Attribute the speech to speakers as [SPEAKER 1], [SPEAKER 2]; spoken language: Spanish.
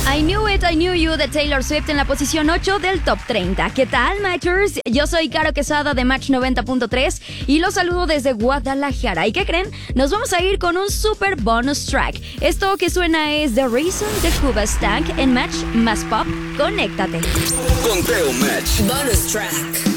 [SPEAKER 1] I Knew You de Taylor Swift en la posición 8 del Top 30. ¿Qué tal, Matchers? Yo soy Caro Quesada de Match 90.3 y los saludo desde Guadalajara. ¿Y qué creen? Nos vamos a ir con un super bonus track. Esto que suena es The Reason de Cuba Stank en Match más Pop. Conéctate.
[SPEAKER 2] Conteo Match.
[SPEAKER 3] Bonus track.